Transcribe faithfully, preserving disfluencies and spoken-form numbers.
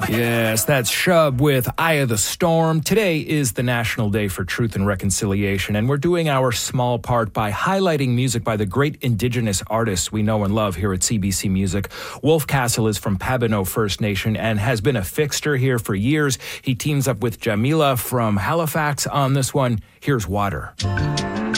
Yes, that's Shub with Eye of the Storm. Today is the National Day for Truth and Reconciliation, and we're doing our small part by highlighting music by the great Indigenous artists we know and love here at C B C Music. Wolf Castle is from Pabino First Nation and has been a fixture here for years. He teams up with Jamila from Halifax on this one. Here's Water.